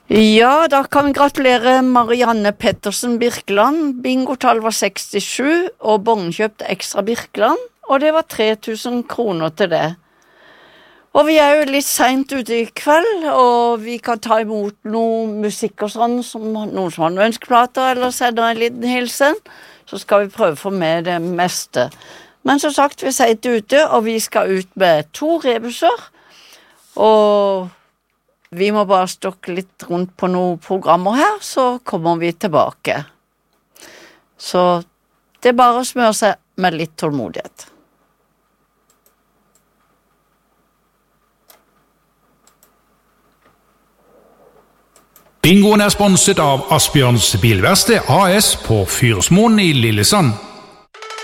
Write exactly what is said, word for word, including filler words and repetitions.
Ja, da kan vi gratulere Marianne Pettersen Birkeland. Bingotall var sekstisju, og Bongen kjøpte ekstra Birkeland, og det var tre tusen kroner til det. Og vi er jo litt sent ute i kveld, og vi kan ta imot noe musikk og sånn, som noen som har noen ønskeplater, eller sender en liten hilsen, så skal vi prøve å få med det meste. Men som sagt, vi er sent ute, og vi skal ut med to rebuser, og vi må bare stokke litt rundt på noen programmer her, så kommer vi tilbake. Så det er bare å smøre seg med litt tålmodighet. Bingoen er sponset av Asbjørns Bilverksted A S på Fyrsmoen i Lillesand.